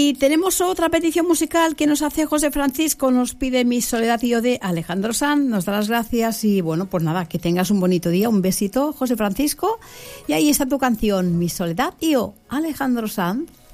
Y tenemos otra petición musical que nos hace José Francisco, nos pide Mi Soledad y Yo de Alejandro Sanz, nos da las gracias y bueno, pues nada, que tengas un bonito día, un besito José Francisco, y ahí está tu canción, Mi Soledad y Yo, Alejandro Sanz.